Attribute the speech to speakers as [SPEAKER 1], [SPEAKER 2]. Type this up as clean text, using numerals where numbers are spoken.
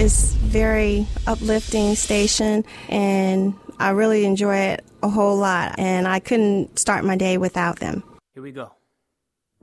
[SPEAKER 1] is very uplifting station, and I really enjoy it a whole lot, and I couldn't start my day without them.
[SPEAKER 2] Here we go.